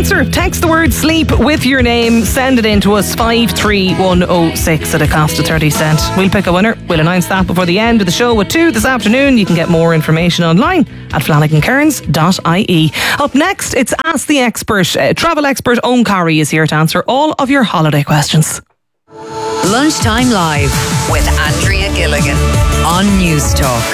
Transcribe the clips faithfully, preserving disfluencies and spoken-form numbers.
answer. Text the word sleep with your name. Send it in to us, five three one oh six at a cost of thirty cent. We'll pick a winner. We'll announce that before the end of the show at two this afternoon. You can get more information online at flanagan cairns dot I E. Up next, it's Ask the Expert. Uh, travel expert Owen Corrie is here to answer all of your holiday questions. Lunchtime Live with Andrea Gilligan on News Talk.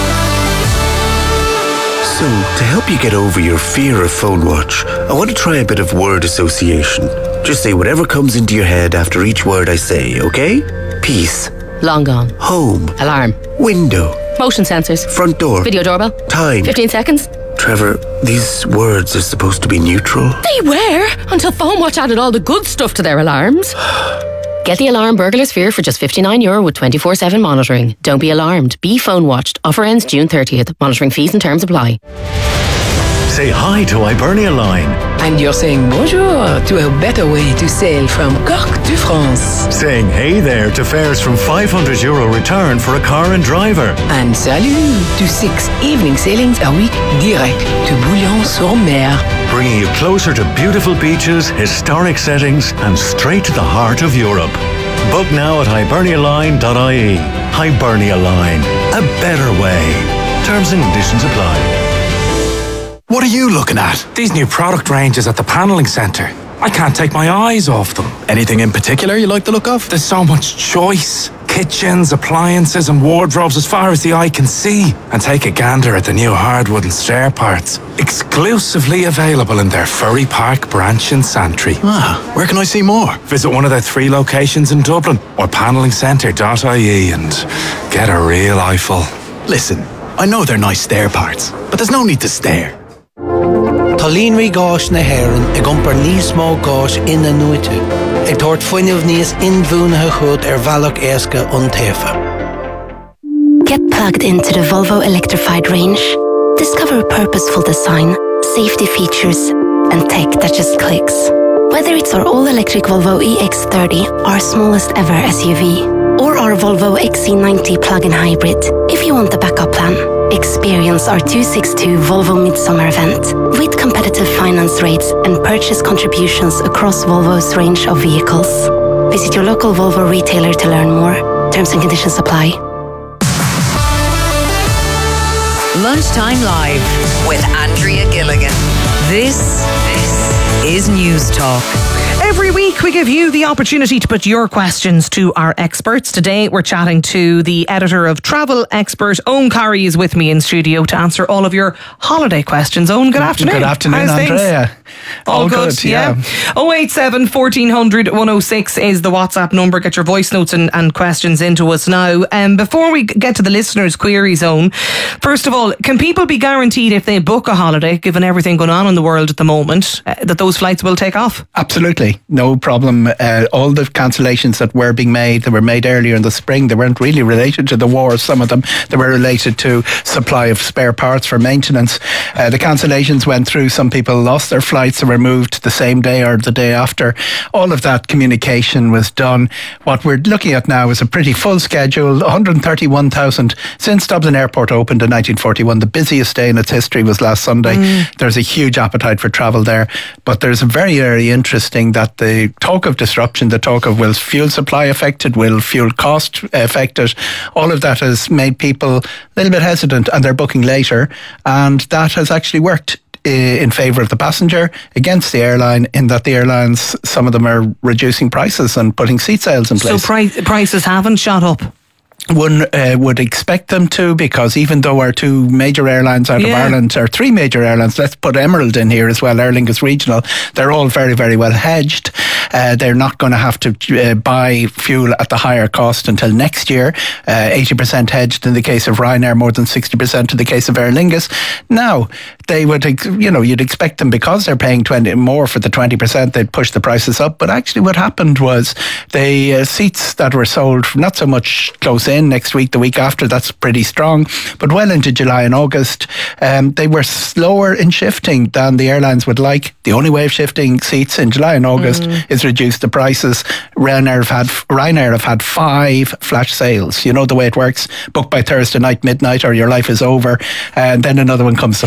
So, to help you get over your fear of phone watch, I want to try a bit of word association. Just say whatever comes into your head after each word I say, okay? Peace. Long gone. Home. Alarm. Window. Motion sensors. Front door. Video doorbell. Time. fifteen seconds. Trevor, these words are supposed to be neutral. They were, until Phone Watch added all the good stuff to their alarms. Get the alarm Burglar Sphere for just fifty-nine euro with twenty-four seven monitoring. Don't be alarmed. Be phone watched. Offer ends June thirtieth. Monitoring fees and terms apply. Say hi to Hibernia Line. And you're saying bonjour to a better way to sail from Cork to France. Saying hey there to fares from five hundred euro return for a car and driver. And salut to six evening sailings a week direct to Bouillon-sur-Mer. Bringing you closer to beautiful beaches, historic settings and straight to the heart of Europe. Book now at hibernia line dot I E. Hibernia Line. A better way. Terms and conditions apply. What are you looking at? These new product ranges at the Panelling Centre. I can't take my eyes off them. Anything in particular you like the look of? There's so much choice. Kitchens, appliances and wardrobes as far as the eye can see. And take a gander at the new hardwood and stair parts. Exclusively available in their Furry Park branch in Santry. Ah, where can I see more? Visit one of their three locations in Dublin or panelling centre dot I E and get a real eyeful. Listen, I know they're nice stair parts, but there's no need to stare. Tolínri gáis na hairan ag umpar níos mó gáis ina nuite. Ag tort fuinneamh níos inbhúnathe chud ar bhealach éasca an taofa. Get plugged into the Volvo electrified range. Discover purposeful design, safety features, and tech that just clicks. Whether it's our all-electric Volvo E X thirty, our smallest ever S U V, or our Volvo X C ninety plug-in hybrid, if you want the backup plan, experience our two sixty-two Volvo Midsummer event with competitive finance rates and purchase contributions across Volvo's range of vehicles. Visit your local Volvo retailer to learn more. Terms and conditions apply. Lunchtime Live with Andrea Gilligan. This, this is News Talk. Every week we give you the opportunity to put your questions to our experts. Today we're chatting to the editor of Travel Expert. Owen Corrie is with me in studio to answer all of your holiday questions. Owen, good afternoon. Good afternoon, How's Andrea. Things? All, all good, good, yeah. oh eight seven, fourteen hundred, one oh six is the WhatsApp number. Get your voice notes and, and questions into us now. Um, before we get to the listeners' queries, Owen, first of all, can people be guaranteed if they book a holiday, given everything going on in the world at the moment, uh, that those flights will take off? Absolutely. No problem. Uh, all the cancellations that were being made, that were made earlier in the spring, they weren't really related to the war. Some of them, they were related to supply of spare parts for maintenance. Uh, the cancellations went through. Some people lost their flights and were moved the same day or the day after. All of that communication was done. What we're looking at now is a pretty full schedule, one hundred thirty-one thousand since Dublin Airport opened in nineteen forty-one. The busiest day in its history was last Sunday. Mm. There's a huge appetite for travel there, but there's very, very interesting that the talk of disruption, the talk of will fuel supply affected, will fuel cost affected, all of that has made people a little bit hesitant and they're booking later, and that has actually worked in favour of the passenger against the airline, in that the airlines, some of them are reducing prices and putting seat sales in place. So pri- prices haven't shot up? One uh, would expect them to, because even though our two major airlines out yeah. of Ireland, or three major airlines, let's put Emerald in here as well, Aer Lingus Regional, they're all very, very well hedged. Uh, they're not going to have to uh, buy fuel at the higher cost until next year. Uh, eighty percent hedged in the case of Ryanair, more than sixty percent in the case of Aer Lingus. Now, they would, you know, you'd expect them, because they're paying twenty more for the twenty percent, they'd push the prices up. But actually what happened was the uh, seats that were sold, not so much close in, next week, the week after, that's pretty strong, but well into July and August, um, they were slower in shifting than the airlines would like. The only way of shifting seats in July and August mm. is reduce the prices. Ryanair have had Ryanair have had five flash sales. You know the way it works: book by Thursday night midnight or your life is over, and then another one comes the following week.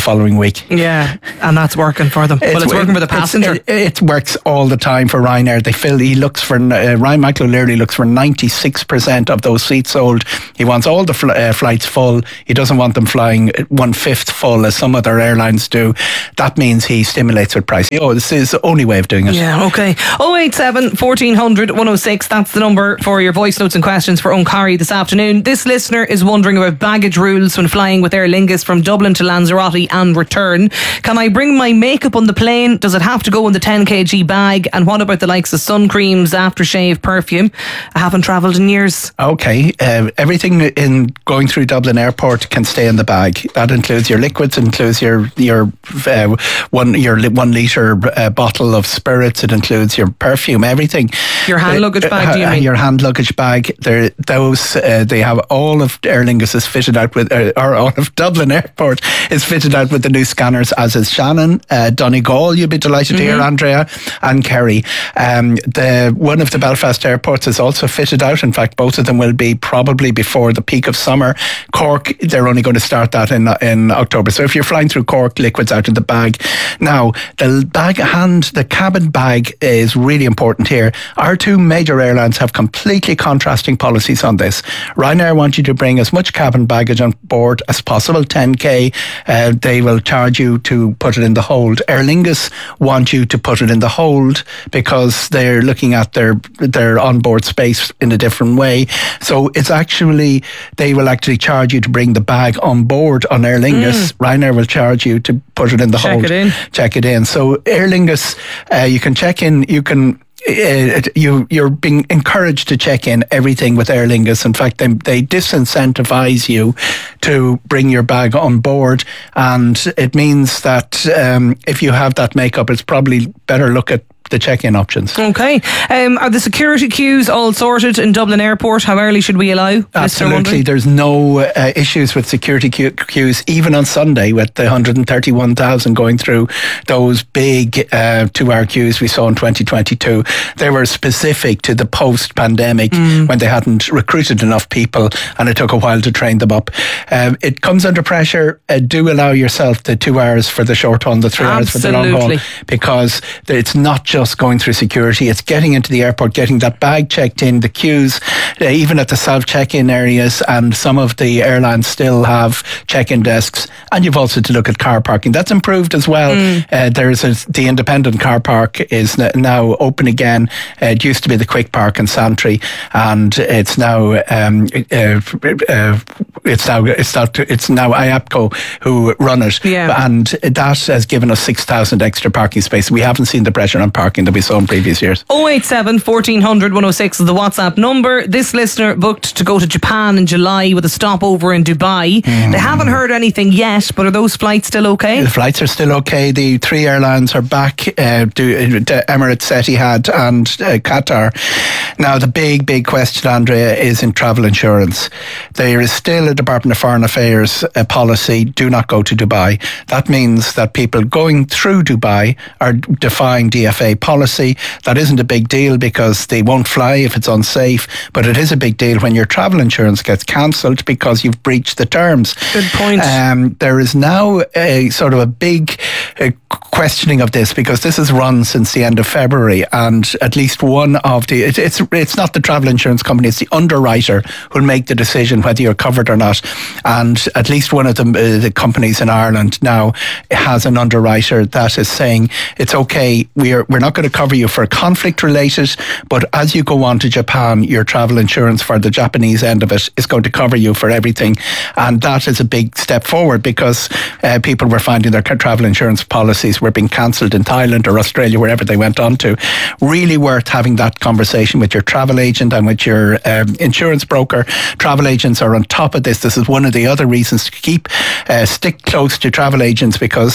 week. Yeah, and that's working for them. It's, well, it's working for the passenger. It, it works all the time for Ryanair. They fill. He looks for uh, Ryan Michael O'Leary looks for ninety-six percent of those seats sold. He wants all the fl- uh, flights full. He doesn't want them flying one fifth full as some other airlines do. That means he stimulates with price. Oh, this is the only way of doing it. Yeah, okay. oh eight seven, fourteen hundred, one oh six. That's the number for your voice notes and questions for O'Carry this afternoon. This listener is wondering about baggage rules when flying with Aer Lingus from Dublin to Lanzarote and return. Can I bring my makeup on the plane? Does it have to go in the ten kilogram bag? And what about the likes of sun creams, aftershave, perfume? I haven't travelled in years. Okay, uh, everything in going through Dublin Airport can stay in the bag. That includes your liquids, includes your your uh, one your one litre uh, bottle of spirits. It includes your perfume, everything. Your hand luggage bag, uh, do you uh, mean? Your hand luggage bag. They're, those uh, they have all of Aer Lingus is fitted out with, uh, or all of Dublin Airport is fitted out with the new scanners, as is Shannon, uh, Donegal. You'll be delighted mm-hmm. to hear, Andrea, and Kerry. Um, the one of the Belfast airports is also fitted out. In fact, both of them will be probably before the peak of summer. Cork, they're only going to start that in in October. So if you're flying through Cork, liquids out in the bag. Now, the bag hand, the cabin bag is really important here. Our two major airlines have completely contrasting policies on this. Ryanair want you to bring as much cabin baggage on board as possible, ten K. Uh, they will charge you to put it in the hold. Aer Lingus want you to put it in the hold because they're looking at their their onboard space in a different way. So it's actually, they will actually charge you to bring the bag on board on Aer Lingus. Mm. Ryanair will charge you to put it in the check hold. Check it in. Check it in. So Aer Lingus, uh, you can check in, you can Uh, you, you're being encouraged to check in everything with Aer Lingus. In fact, they, they disincentivize you to bring your bag on board, and it means that um, if you have that makeup, it's probably better look at the check-in options. Okay. Um, are the security queues all sorted in Dublin Airport? How early should we allow? Absolutely. There's no uh, issues with security que- queues, even on Sunday with the one hundred thirty-one thousand going through those big uh, two-hour queues we saw in twenty twenty-two. They were specific to the post-pandemic mm. when they hadn't recruited enough people and it took a while to train them up. Um, it comes under pressure. Uh, do allow yourself the two hours for the short haul, the three Absolutely. hours for the long haul, because it's not just Just going through security, it's getting into the airport, getting that bag checked in, the queues, uh, even at the self check-in areas, and some of the airlines still have check-in desks. And you've also to look at car parking. That's improved as well. Mm. Uh, there's a, the independent car park is now open again. Uh, it used to be the Quick Park in Santry, and it's now um, uh, uh, it's now it's now it's now I A P C O who run it, yeah. and that has given us six thousand extra parking spaces. We haven't seen the pressure on parking that we saw in previous years. oh eight seven, fourteen hundred, one oh six is the WhatsApp number. This listener booked to go to Japan in July with a stopover in Dubai. Mm. They haven't heard anything yet, but are those flights still okay? The flights are still okay. The three airlines are back, uh, do, uh, Emirates, Etihad and uh, Qatar. Now the big, big question, Andrea, is in travel insurance. There is still a Department of Foreign Affairs uh, policy, do not go to Dubai. That means that people going through Dubai are defying D F A policy. That isn't a big deal because they won't fly if it's unsafe, but it is a big deal when your travel insurance gets cancelled because you've breached the terms. Good point. Um, there is now a sort of a big uh, questioning of this because this has run since the end of February, and at least one of the it, it's it's not the travel insurance company, it's the underwriter who'll make the decision whether you're covered or not. And at least one of the, uh, the companies in Ireland now has an underwriter that is saying it's okay, we're we're not going to cover you for conflict related, but as you go on to Japan, your travel insurance for the Japanese end of it is going to cover you for everything. And that is a big step forward because uh, people were finding their travel insurance policies were being cancelled in Thailand or Australia, wherever they went on to. Really worth having that conversation with your travel agent and with your um, insurance broker. Travel agents are on top of this. This is one of the other reasons to keep uh, stick close to travel agents because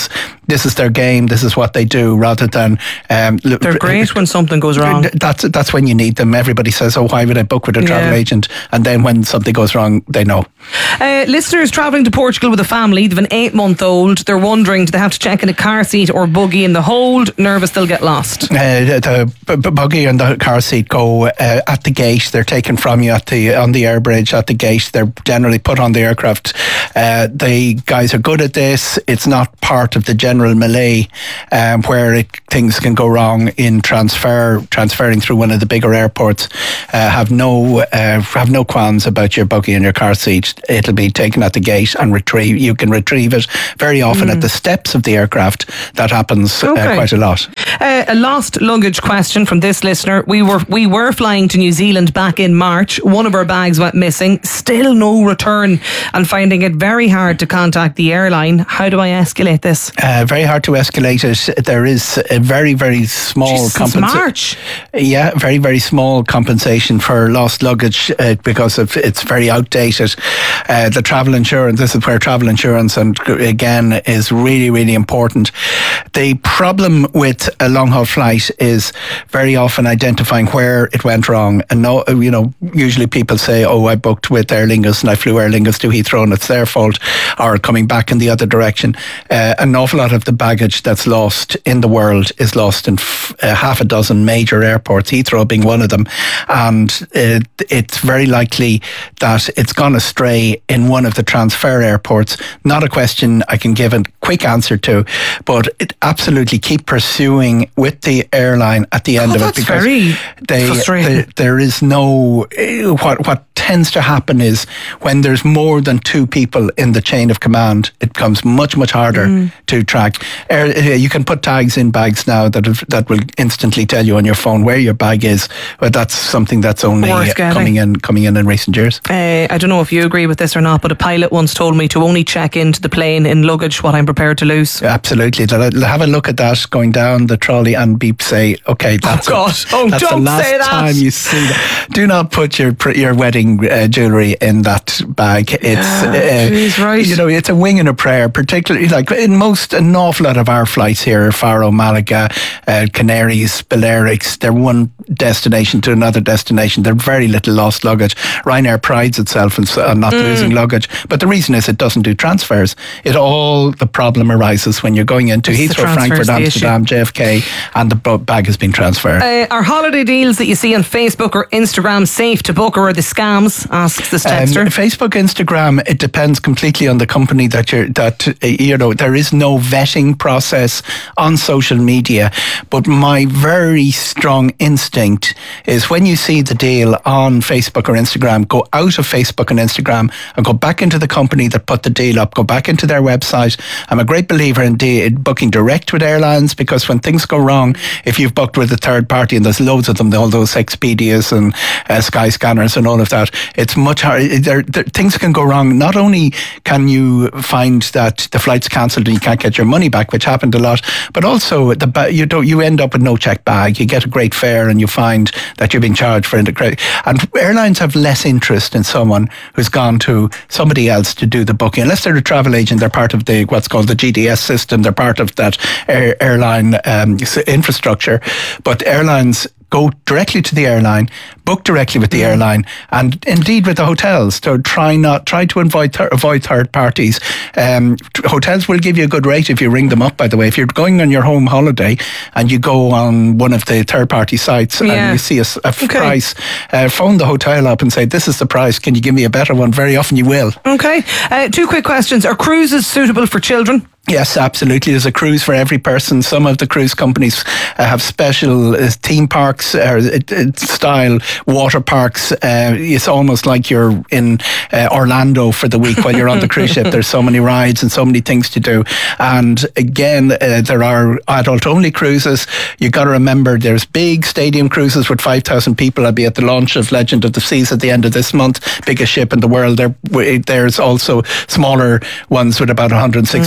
this is their game, this is what they do, rather than um, they're great when something goes wrong. That's that's when you need them. Everybody says, oh, why would I book with a travel Yeah. agent? And then when something goes wrong, they know. Uh, listeners travelling to Portugal with a family, they've an eight month old, they're wondering, do they have to check in a car seat or buggy in the hold? Nervous they'll get lost. Uh, the b- b- buggy and the car seat go uh, at the gate. They're taken from you at the on the air bridge at the gate. They're generally put on the aircraft. Uh, the guys are good at this. It's not part of the general melee um, where it, things can go wrong in transfer transferring through one of the bigger airports. Uh, have no uh, have no qualms about your buggy and your car seat. It'll be taken at the gate and retrieve. You can retrieve it very often Mm. at the steps of the aircraft. That happens Okay. uh, quite a lot. Uh, a lost luggage question from this listener. We were we were flying to New Zealand back in March. One of our bags went missing. Still no return, and finding it very hard to contact the airline. How do I escalate this? Uh, very hard to escalate it. There is a very, very small Jeez, since compensa- March. Yeah, very, very small compensation for lost luggage uh, because of it's very outdated. Uh, the travel insurance, this is where travel insurance, and again, is really, really important. The problem with a long haul flight is very often identifying where it went wrong. And no, you know, usually people say, oh, I booked with Aer Lingus and I flew Aer Lingus to Heathrow and it's their fault, or coming back in the other direction. Uh, an awful lot of the baggage that's lost in the world is lost in f- uh, half a dozen major airports, Heathrow being one of them. And uh, it's very likely that it's gone astray in one of the transfer airports. Not a question I can give a quick answer to, but it absolutely keep pursuing with the airline at the end Oh, of it, that's because very they, frustrating. they, there is no uh, what what tends to happen is when there's more than two people in the chain of command, it becomes much much harder Mm. to track. Air, uh, you can put tags in bags now that have, that will instantly tell you on your phone where your bag is, but that's something that's only Worth uh, getting. coming in coming in in recent years. Uh, I don't know if you agree with this or not, but a pilot once told me to only check into the plane in luggage what I'm prepared to lose. Absolutely. They'll have a look at that going down the trolley and be say, okay, that's, Oh, God. it. Oh, that's don't the last say that. time you see that. Do not put your pr- your wedding uh, jewellery in that bag. It's Yeah, uh, geez, right. you know, it's a wing and a prayer, particularly like in most, an awful lot of our flights here, Faro, Malaga, uh, Canaries, Balearics, they're one destination to another destination. There's very little lost luggage. Ryanair prides itself on, on not Mm. losing luggage, but the reason is it doesn't do transfers. It all, the problem arises when you're going into It's the Heathrow, transfers, Frankfurt, the Amsterdam, J F K, and the bo- bag has been transferred. Uh, are holiday deals that you see on Facebook or Instagram safe to book, or are they scams? Asks this Um, texter. Facebook, Instagram, it depends completely on the company that you're, that, uh, you know, there is no vetting process on social media. But my very strong instinct is when you see the deal on Facebook or Instagram, go out of Facebook and Instagram and go back into the company that put the deal up, go back into their website. I'm a great believer in de- booking direct with airlines, because when things go wrong, if you've booked with a third party, and there's loads of them, all those Expedias and uh, Sky Scanners and all of that, it's much harder. There, there, things can go wrong. Not only can you find that the flight's cancelled and you can't get your money back, which happened a lot, but also the ba- you don't you end up with no check bag. You get a great fare and you find that you're being charged for it. And airlines have less interest in someone who's gone to somebody else to do the booking. Unless they're a travel agent, they're part of the what's called the G D S system. They're part of that air, airline um, infrastructure. But airlines go directly to the airline, book directly with the Mm. airline, and indeed with the hotels. So try not try to avoid th- avoid third parties. Um, t- hotels will give you a good rate if you ring them up. By the way, if you're going on your home holiday and you go on one of the third party sites Yeah. and you see a, s- a f- Okay. price, uh, phone the hotel up and say, "This is the price. Can you give me a better one?" Very often you will. Okay. Uh, two quick questions. Are cruises suitable for children? Yes, absolutely. There's a cruise for every person. Some of the cruise companies uh, have special uh, theme parks, uh, it, it style water parks. Uh, it's almost like you're in uh, Orlando for the week while you're on the cruise ship. There's so many rides and so many things to do. And again, uh, there are adult-only cruises. You got to remember, there's big stadium cruises with five thousand people. I'll be at the launch of Legend of the Seas at the end of this month. Biggest ship in the world. There, there's also smaller ones with about one hundred sixty, Mm. one hundred seventy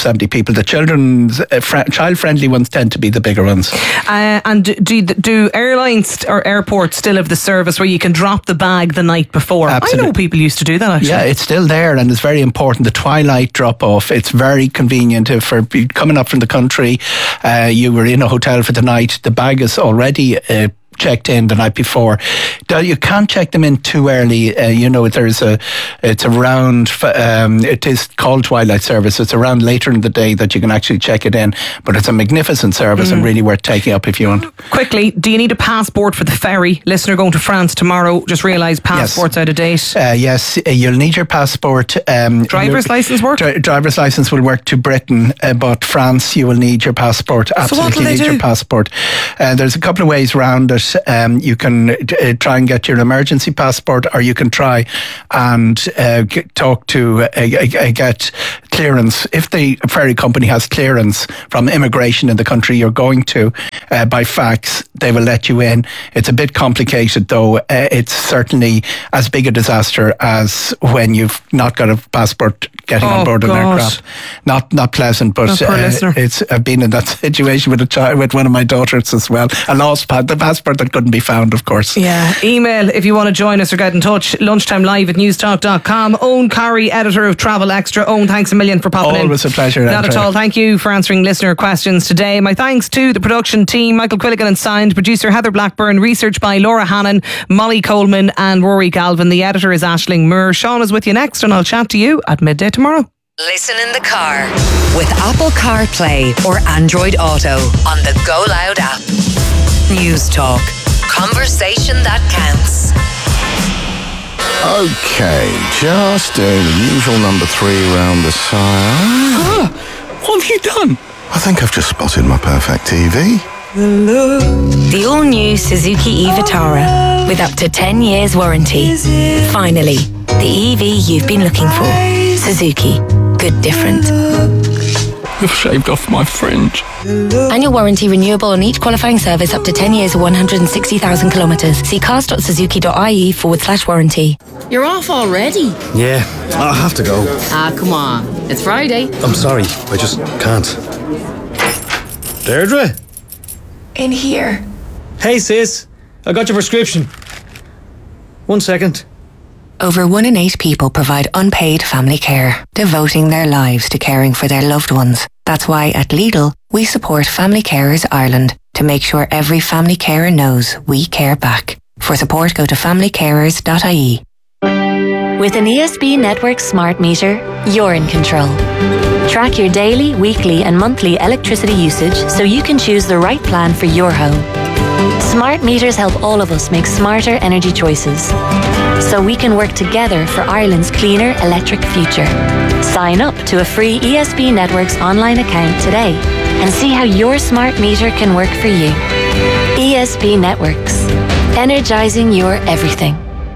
seventy people. The children's uh, fr- child-friendly ones tend to be the bigger ones. Uh, and do, do airlines or airports still have the service where you can drop the bag the night before? Absolutely. I know people used to do that, actually. Yeah, it's still there, and it's very important. The twilight drop-off, it's very convenient if for coming up from the country. Uh, you were in a hotel for the night. The bag is already uh, checked in the night before. You can't check them in too early. Uh, you know, there's a, it's around, um, it is called Twilight Service. It's around later in the day that you can actually check it in. But it's a magnificent service mm. and really worth taking up if you want. Quickly, do you need a passport for the ferry? Listener going to France tomorrow, just realised passport's yes. out of date. Uh, yes, uh, you'll need your passport. Um, driver's licence work? Dri- driver's licence will work to Britain, uh, but France, you will need your passport. Absolutely so what will need they do? your passport. Uh, there's a couple of ways around it. Um, you can uh, try and get your emergency passport, or you can try and uh, get, talk to uh, uh, get clearance. If the ferry company has clearance from immigration in the country you're going to uh, by fax, they will let you in. It's a bit complicated though. Uh, it's certainly as big a disaster as when you've not got a passport getting oh, on board an gosh. aircraft. Not not pleasant, but uh, it's I've been in that situation with a child, with one of my daughters as well. I lost pa- the passport that couldn't be found, of course. Yeah. Email if you want to join us or get in touch. Lunchtime live at newstalk dot com. Owen Carey, editor of Travel Extra. Owen, thanks a million for popping Always in. Always a pleasure. Not Andrea. at all. Thank you for answering listener questions today. My thanks to the production team, Michael Quilligan and signed, producer Heather Blackburn, research by Laura Hannon, Molly Coleman and Rory Galvin. The editor is Aisling Moore. Sean is with you next, and I'll chat to you at midday tomorrow. Listen in the car with Apple CarPlay or Android Auto on the Go Loud app. News Talk. Conversation that counts. Okay, just doing the usual number three round the side. Ah, what have you done? I think I've just spotted my perfect T V. The all-new Suzuki e-Vitara with up to ten years warranty. Finally, the E V you've been looking for. Suzuki. Good different. You've shaved off my fringe. Annual warranty renewable on each qualifying service up to ten years or one hundred sixty thousand kilometres. See cars.suzuki.ie forward slash warranty. You're off already? Yeah, I have to go. Ah, come on. It's Friday. I'm sorry, I just can't. Deirdre? In here. Hey sis, I got your prescription. One second. Over one in eight people provide unpaid family care, devoting their lives to caring for their loved ones. That's why at Lidl, we support Family Carers Ireland to make sure every family carer knows we care back. For support, go to family carers dot I E. With an E S B Network smart meter, you're in control. Track your daily, weekly and monthly electricity usage so you can choose the right plan for your home. Smart meters help all of us make smarter energy choices, so we can work together for Ireland's cleaner electric future. Sign up to a free E S B Networks online account today and see how your smart meter can work for you. E S B Networks. Energising your everything.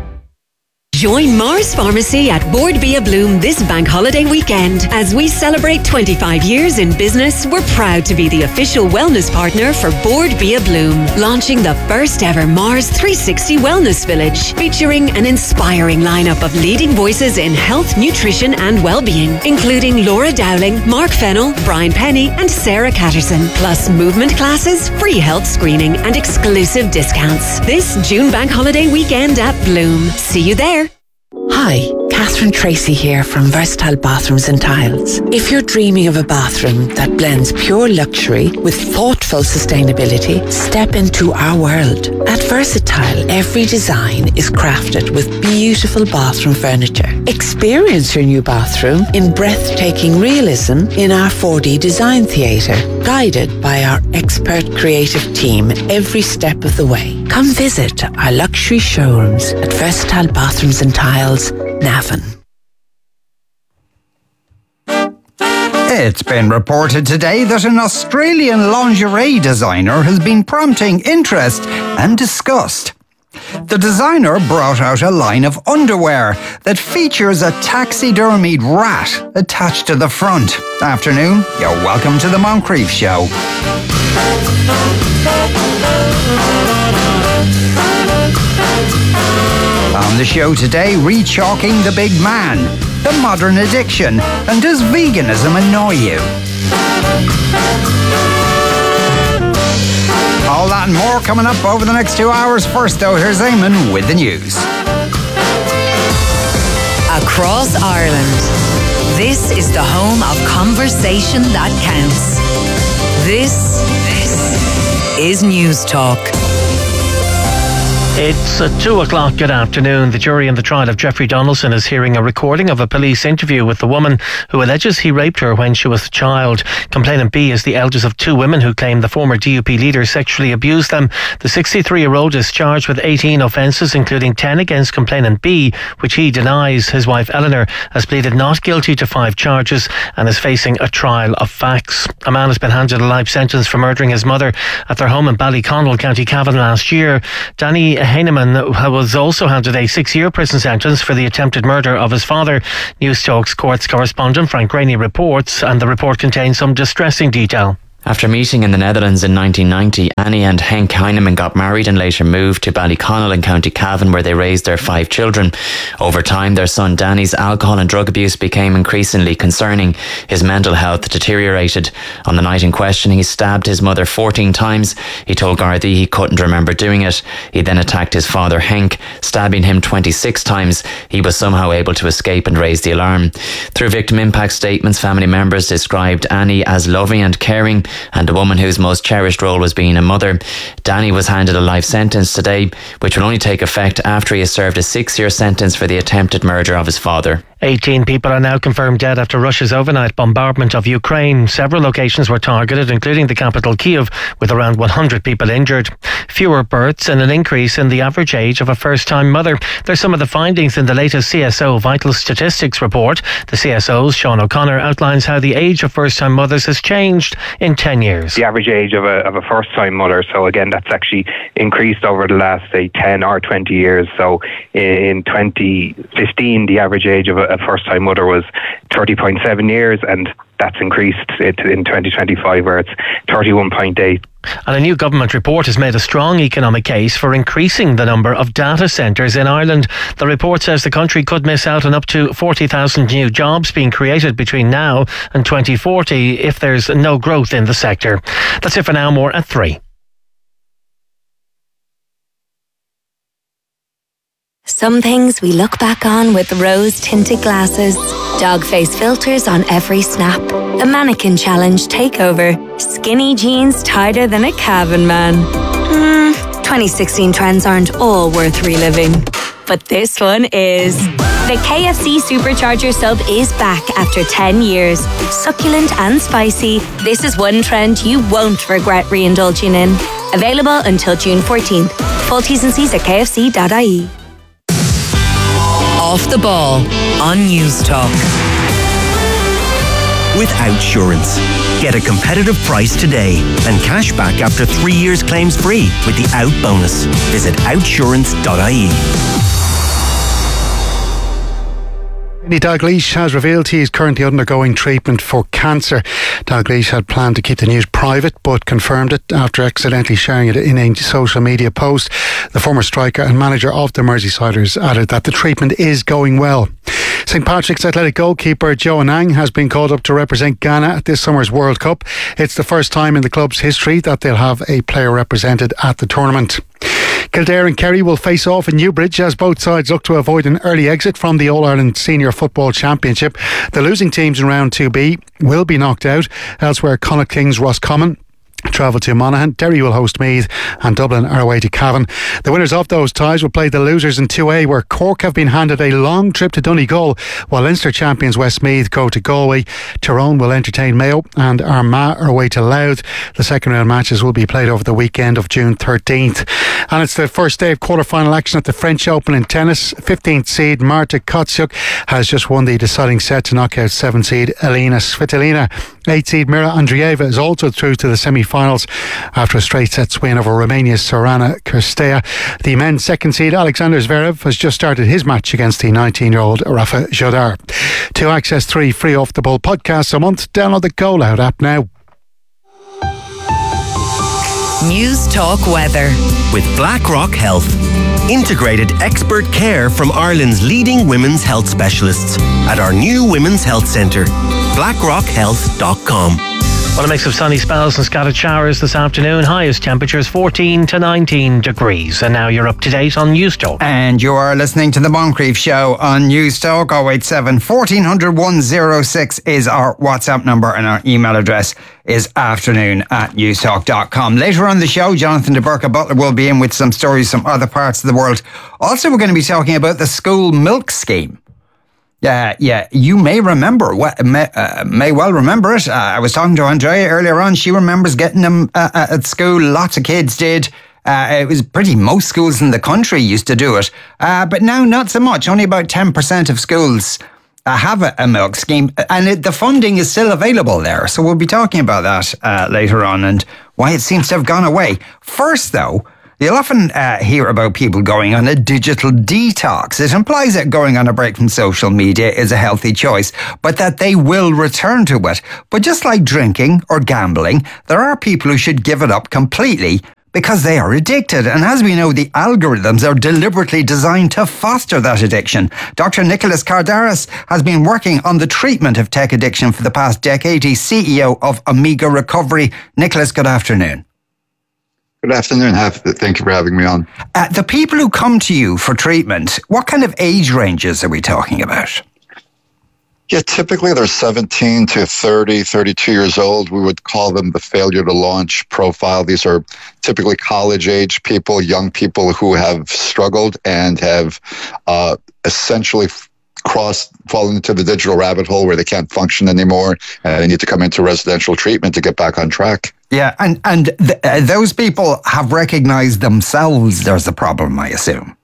Join Mars Pharmacy at Board Bia Bloom this bank holiday weekend. As we celebrate twenty-five years in business, we're proud to be the official wellness partner for Board Bia Bloom, launching the first ever Mars three sixty Wellness Village, featuring an inspiring lineup of leading voices in health, nutrition and well-being, including Laura Dowling, Mark Fennell, Brian Penny and Sarah Catterson, plus movement classes, free health screening and exclusive discounts. This June bank holiday weekend at Bloom. See you there. Hi, Catherine Tracy here from Versatile Bathrooms and Tiles. If you're dreaming of a bathroom that blends pure luxury with thoughtful sustainability, step into our world. At Versatile, every design is crafted with beautiful bathroom furniture. Experience your new bathroom in breathtaking realism in our four D design theatre, guided by our expert creative team every step of the way. Come visit our luxury showrooms at Versatile Bathrooms and Tiles, Navan. It's been reported today that an Australian lingerie designer has been prompting interest and disgust. The designer brought out a line of underwear that features a taxidermied rat attached to the front. Afternoon, you're welcome to the Moncrief Show. On the show today, rechalking the big man. the modern addiction, and does veganism annoy you? All that and more coming up over the next two hours. First though, here's Eamon with the news. Across Ireland, this is the home of conversation that counts. This, this is News Talk. It's at two o'clock. Good afternoon. The jury in the trial of Jeffrey Donaldson is hearing a recording of a police interview with the woman who alleges he raped her when she was a child. Complainant B is the eldest of two women who claim the former D U P leader sexually abused them. The sixty-three-year-old is charged with eighteen offences, including ten against complainant B, which he denies. His wife Eleanor has pleaded not guilty to five charges and is facing a trial of facts. A man has been handed a life sentence for murdering his mother at their home in Ballyconnell, County Cavan last year. Danny Heineman was also handed a six-year prison sentence for the attempted murder of his father. News Talk's courts correspondent Frank Rainey reports, and the report contains some distressing detail. After meeting in the Netherlands in nineteen ninety, Annie and Henk Heineman got married and later moved to Ballyconnell in County Cavan, where they raised their five children. Over time, their son Danny's alcohol and drug abuse became increasingly concerning. His mental health deteriorated. On the night in question, he stabbed his mother fourteen times. He told Gardaí he couldn't remember doing it. He then attacked his father Henk, stabbing him twenty-six times. He was somehow able to escape and raise the alarm. Through victim impact statements, family members described Annie as loving and caring, and a woman whose most cherished role was being a mother. Danny was handed a life sentence today, which will only take effect after he has served a six-year sentence for the attempted murder of his father. eighteen people are now confirmed dead after Russia's overnight bombardment of Ukraine. Several locations were targeted, including the capital Kyiv, with around one hundred people injured. Fewer births and an increase in the average age of a first-time mother. There's some of the findings in the latest C S O Vital Statistics report. The C S O's Sean O'Connor outlines how the age of first-time mothers has changed in ten years. The average age of a, of a first-time mother, so again, that's actually increased over the last, say, ten or twenty years. So in twenty fifteen, the average age of a, a first-time mother was thirty point seven years, and that's increased in twenty twenty-five, where it's thirty-one point eight. And a new government report has made a strong economic case for increasing the number of data centres in Ireland. The report says the country could miss out on up to forty thousand new jobs being created between now and twenty forty if there's no growth in the sector. That's it for now. More at three. Some things we look back on with rose-tinted glasses, dog face filters on every snap, a mannequin challenge takeover, skinny jeans tighter than a Cavan man. Hmm, twenty sixteen trends aren't all worth reliving. But this one is. The K F C Supercharger sub is back after ten years. Succulent and spicy, this is one trend you won't regret re-indulging in. Available until June fourteenth. Full T's and C's at k f c dot i e. Off the Ball on News Talk. With Outsurance. Get a competitive price today and cash back after three years claims free with the Out bonus. Visit outsurance dot i e. Kenny Dalgleish has revealed he is currently undergoing treatment for cancer. Dalgleish had planned to keep the news private but confirmed it after accidentally sharing it in a social media post. The former striker and manager of the Merseysiders added that the treatment is going well. Saint Patrick's Athletic goalkeeper Joe Anang has been called up to represent Ghana at this summer's World Cup. It's the first time in the club's history that they'll have a player represented at the tournament. Kildare and Kerry will face off in Newbridge as both sides look to avoid an early exit from the All-Ireland Senior Football Championship. The losing teams in Round two B will be knocked out. Elsewhere, Connacht Kings Roscommon travel to Monaghan, Derry will host Meath, and Dublin are away to Cavan. The winners of those ties will play the losers in two A, where Cork have been handed a long trip to Donegal, while Leinster champions Westmeath go to Galway. Tyrone will entertain Mayo, and Armagh are away to Louth. The second round matches will be played over the weekend of June thirteenth. And it's the first day of quarter-final action at the French Open in tennis. fifteenth seed Marta Kostyuk has just won the deciding set to knock out seventh seed Elena Svitolina. eighth seed Mira Andreeva is also through to the semi-finals after a straight sets win over Romania's Sorana Kirstea. The men's second seed Alexander Zverev has just started his match against the nineteen-year-old Rafa Jodar. To access three free Off the Ball podcasts a month, download the Go Loud app now. News Talk Weather with BlackRock Health. integrated expert care from Ireland's leading women's health specialists at our new Women's Health Centre, blackrock health dot com. Well, a mix of sunny spells and scattered showers this afternoon. Highest temperatures fourteen to nineteen degrees. And now you're up to date on News Talk. And you are listening to the Moncrief Show on News Talk. oh eight seven, fourteen hundred, one oh six is our WhatsApp number, and our email address is afternoon at newstalk dot com. Later on the show, Jonathan de Burka Butler will be in with some stories from other parts of the world. Also, we're going to be talking about the school milk scheme. Yeah, yeah, you may remember, may, uh, may well remember it. Uh, I was talking to Andrea earlier on. She remembers getting them uh, at school. Lots of kids did. Uh, it was pretty, most schools in the country used to do it. Uh, but now not so much. Only about ten percent of schools uh, have a, a milk scheme. And it, the funding is still available there. So we'll be talking about that uh, later on and why it seems to have gone away. First, though, you'll often uh, hear about people going on a digital detox. It implies that going on a break from social media is a healthy choice, but that they will return to it. But just like drinking or gambling, there are people who should give it up completely because they are addicted. And as we know, the algorithms are deliberately designed to foster that addiction. Doctor Nicholas Kardaras has been working on the treatment of tech addiction for the past decade. He's C E O of Omega Recovery. Nicholas, good afternoon. Good afternoon. Thank you for having me on. Uh, the people who come to you for treatment, what kind of age ranges are we talking about? Yeah, typically they're seventeen to thirty, thirty-two years old. We would call them the failure to launch profile. These are typically college-age people, young people who have struggled and have uh, essentially cross fallen into the digital rabbit hole where they can't function anymore and they need to come into residential treatment to get back on track. Yeah, and, and th- uh, those people have recognized themselves there's a problem, I assume.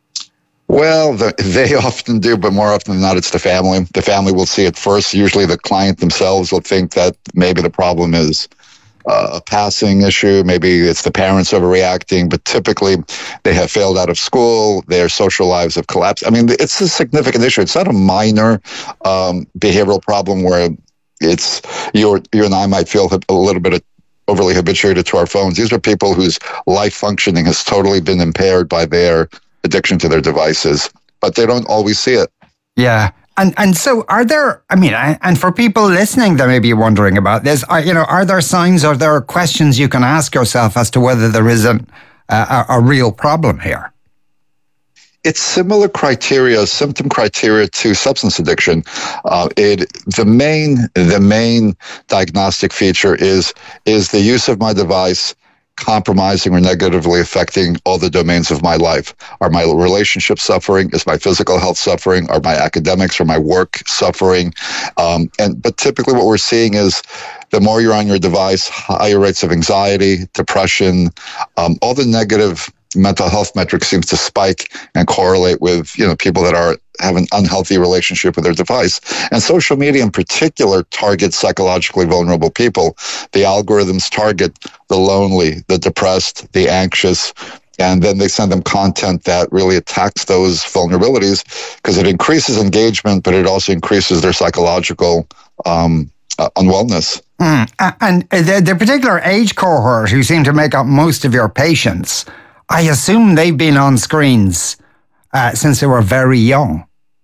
Well, the, they often do, but more often than not, it's the family. The family will see it first. Usually the client themselves will think that maybe the problem is uh, a passing issue. Maybe it's the parents overreacting, but typically they have failed out of school. Their social lives have collapsed. I mean, it's a significant issue. It's not a minor um, behavioral problem where it's you, you and I might feel a little bit of overly habituated to our phones. These are people whose life functioning has totally been impaired by their addiction to their devices, but they don't always see it. Yeah. And and so are there, I mean, and for people listening that may be wondering about this, are, you know, are there signs or there are questions you can ask yourself as to whether there is a, a, a real problem here? It's similar criteria, symptom criteria to substance addiction. Uh, it the main the main diagnostic feature is is the use of my device compromising or negatively affecting all the domains of my life. Are my relationships suffering? Is my physical health suffering? Are my academics or my work suffering? Um, and but typically what we're seeing is the more you're on your device, higher rates of anxiety, depression, um, all the negative mental health metrics seems to spike and correlate with, you know, people that are have an unhealthy relationship with their device. And social media in particular targets psychologically vulnerable people. The algorithms target the lonely, the depressed, the anxious, and then they send them content that really attacks those vulnerabilities because it increases engagement, but it also increases their psychological um, uh, unwellness. Mm. And the, the particular age cohort who seem to make up most of your patients, I assume they've been on screens uh, since they were very young.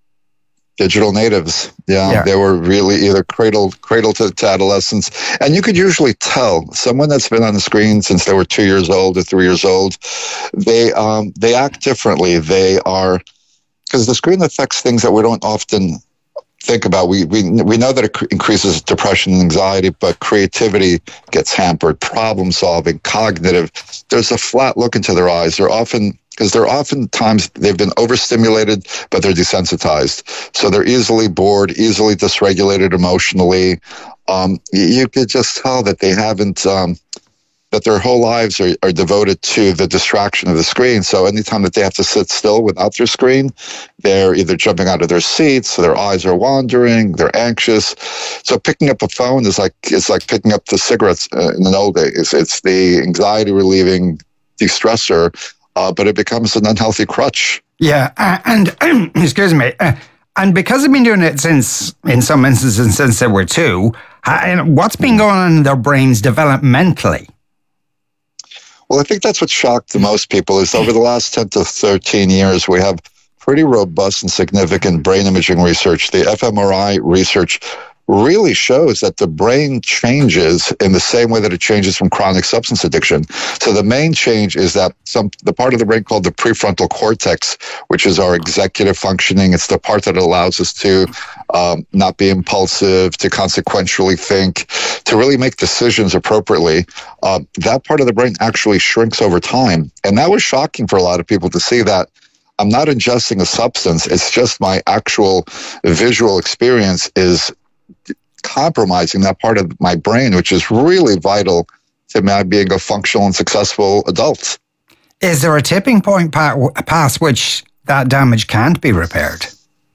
Digital natives, yeah, yeah. They were really either cradle cradle to, to adolescence, and you could usually tell someone that's been on the screen since they were two years old or three years old. They um, they act differently. They are because the screen affects things that we don't often think about. We we we know that it increases depression and anxiety, but creativity gets hampered. Problem solving, cognitive. There's a flat look into their eyes. They're often because they're oftentimes they've been overstimulated, but they're desensitized. So they're easily bored, easily dysregulated emotionally. Um, you could just tell that they haven't, um, that their whole lives are, are devoted to the distraction of the screen. So anytime that they have to sit still without their screen, they're either jumping out of their seats, their eyes are wandering, they're anxious. So picking up a phone is like, it's like picking up the cigarettes uh, in the old days. It's the anxiety relieving de-stressor. Uh, but it becomes an unhealthy crutch. Yeah, uh, and excuse me, uh, and because I've been doing it since, in some instances, since they were two, uh, what's been going on in their brains developmentally? Well, I think that's what shocked the most people is over the last ten to thirteen years, we have pretty robust and significant brain imaging research. The fMRI research really shows that the brain changes in the same way that it changes from chronic substance addiction. So the main change is that some the part of the brain called the prefrontal cortex, which is our executive functioning, it's the part that allows us to um, not be impulsive, to consequentially think, to really make decisions appropriately. Uh, that part of the brain actually shrinks over time. And that was shocking for a lot of people to see that I'm not ingesting a substance. It's just my actual visual experience is compromising that part of my brain, which is really vital to my being a functional and successful adult. Is there a tipping point past which that damage can't be repaired?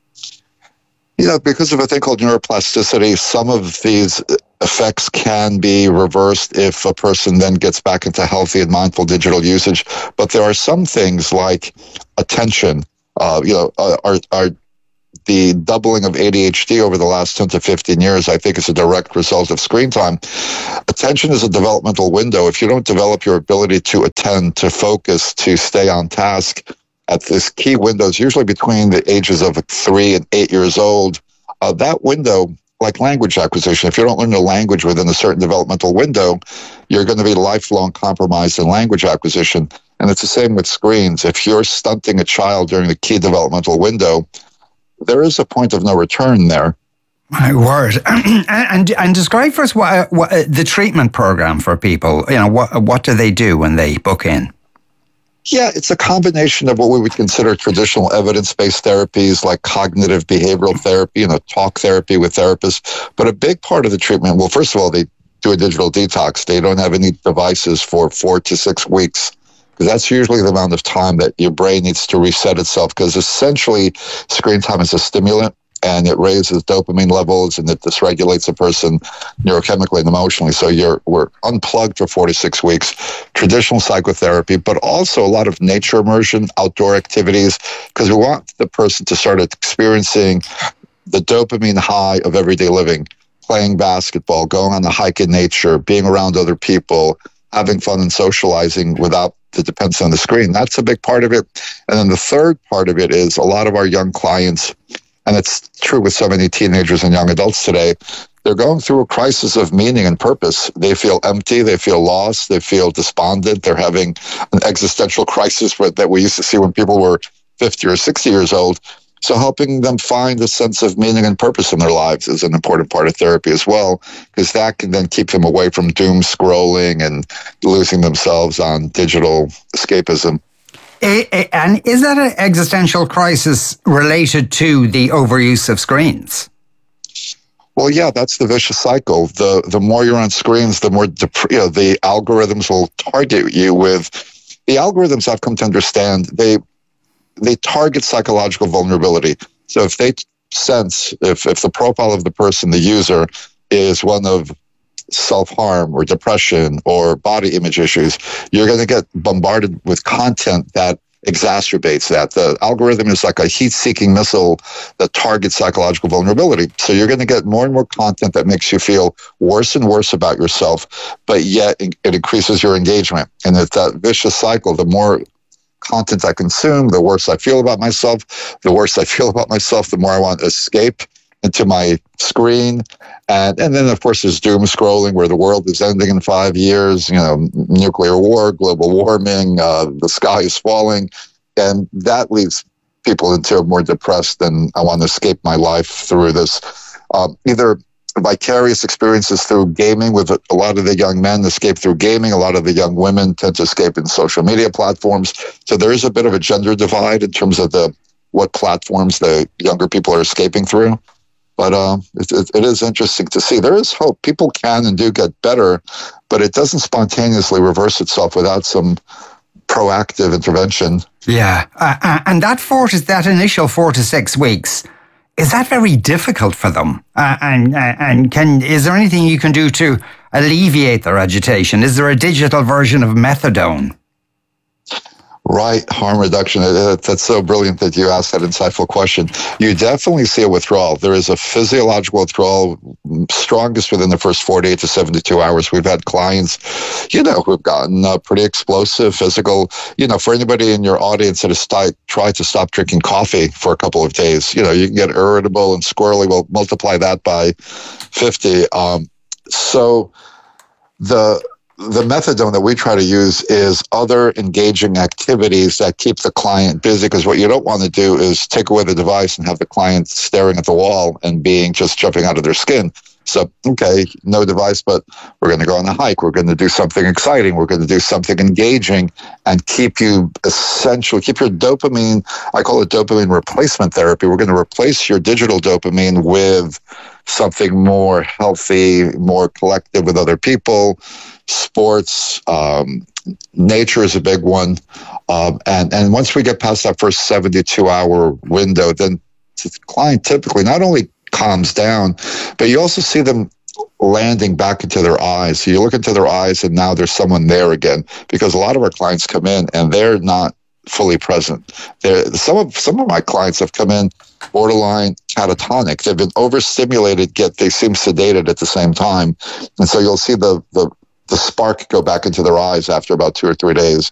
You know, because of a thing called neuroplasticity, some of these effects can be reversed if a person then gets back into healthy and mindful digital usage. But there are some things like attention, uh, you know, are, are the doubling of A D H D over the last ten to fifteen years, I think, is a direct result of screen time. Attention is a developmental window. If you don't develop your ability to attend, to focus, to stay on task at this key window, is usually between the ages of three and eight years old. Uh, that window, like language acquisition, if you don't learn the language within a certain developmental window, you're going to be lifelong compromised in language acquisition. And it's the same with screens. If you're stunting a child during the key developmental window, there is a point of no return there. My word. and, and and describe for us what, what the treatment program for people, you know, what what do they do when they book in? Yeah, it's a combination of what we would consider traditional evidence-based therapies like cognitive behavioral therapy, you know, talk therapy with therapists. But a big part of the treatment, well, first of all, they do a digital detox. They don't have any devices for four to six weeks. Because that's usually the amount of time that your brain needs to reset itself, because essentially screen time is a stimulant and it raises dopamine levels and it dysregulates a person neurochemically and emotionally. So you're we're unplugged for four to six weeks. Traditional psychotherapy, but also a lot of nature immersion, outdoor activities, because we want the person to start experiencing the dopamine high of everyday living, playing basketball, going on a hike in nature, being around other people, having fun and socializing without the dependence on the screen. That's a big part of it. And then the third part of it is a lot of our young clients, and it's true with so many teenagers and young adults today, they're going through a crisis of meaning and purpose. They feel empty, they feel lost, they feel despondent, they're having an existential crisis that we used to see when people were fifty or sixty years old. So helping them find a sense of meaning and purpose in their lives is an important part of therapy as well, because that can then keep them away from doom scrolling and losing themselves on digital escapism. And is that an existential crisis related to the overuse of screens? Well, yeah, that's the vicious cycle. The the more you're on screens, the more dep- you know, the algorithms will target you with. The algorithms, I've come to understand, they they target psychological vulnerability. So if they sense, if, if the profile of the person, the user, is one of self-harm or depression or body image issues, you're going to get bombarded with content that exacerbates that. The algorithm is like a heat-seeking missile that targets psychological vulnerability. So you're going to get more and more content that makes you feel worse and worse about yourself, but yet it increases your engagement. And it's that vicious cycle. The more content I consume, the worse I feel about myself. The worse I feel about myself, the more I want to escape into my screen. And and then, of course, there's doom scrolling where the world is ending in five years, you know, nuclear war, global warming, uh, the sky is falling. And that leaves people into a more depressed and I want to escape my life through this. Um, either vicarious experiences through gaming, with a lot of the young men escape through gaming. A lot of the young women tend to escape in social media platforms. So there is a bit of a gender divide in terms of the what platforms the younger people are escaping through. But uh, it, it, it is interesting to see. There is hope. People can and do get better, but it doesn't spontaneously reverse itself without some proactive intervention. Yeah. Uh, and that four to, that initial four to six weeks, is that very difficult for them? Uh, and and can is there anything you can do to alleviate their agitation? Is there a digital version of methadone? Right, harm reduction. That's so brilliant that you asked that insightful question. You definitely see a withdrawal. There is a physiological withdrawal, strongest within the first forty-eight to seventy-two hours. We've had clients, you know, who've gotten uh, pretty explosive physical, you know, for anybody in your audience that has st- tried to stop drinking coffee for a couple of days, you know, you can get irritable and squirrely. We'll multiply that by fifty. Um, so the... The methadone that we try to use is other engaging activities that keep the client busy, because what you don't want to do is take away the device and have the client staring at the wall and being just jumping out of their skin. So, okay, no device, but we're going to go on a hike. We're going to do something exciting. We're going to do something engaging and keep you essentially, keep your dopamine, I call it dopamine replacement therapy. We're going to replace your digital dopamine with something more healthy, more collective with other people. Sports, um, nature is a big one. Um, and, and once we get past that first seventy-two hour window, then the client typically not only calms down, but you also see them landing back into their eyes. So you look into their eyes and now there's someone there again, because a lot of our clients come in and they're not fully present. They're, some of some of my clients have come in borderline catatonic. They've been overstimulated, yet they seem sedated at the same time. And so you'll see the the the spark go back into their eyes after about two or three days.